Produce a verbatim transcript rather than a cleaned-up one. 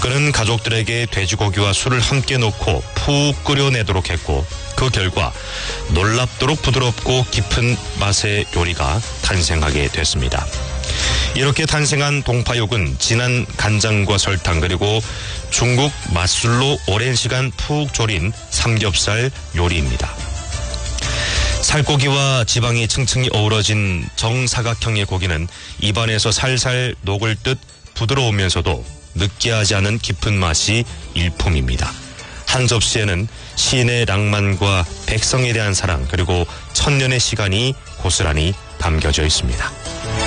그는 가족들에게 돼지고기와 술을 함께 넣고 푹 끓여내도록 했고 그 결과 놀랍도록 부드럽고 깊은 맛의 요리가 탄생하게 됐습니다. 이렇게 탄생한 동파육은 진한 간장과 설탕 그리고 중국 맛술로 오랜 시간 푹 졸인 삼겹살 요리입니다. 살코기와 지방이 층층이 어우러진 정사각형의 고기는 입안에서 살살 녹을 듯 부드러우면서도 느끼하지 않은 깊은 맛이 일품입니다. 한 접시에는 시인의 낭만과 백성에 대한 사랑 그리고 천년의 시간이 고스란히 담겨져 있습니다.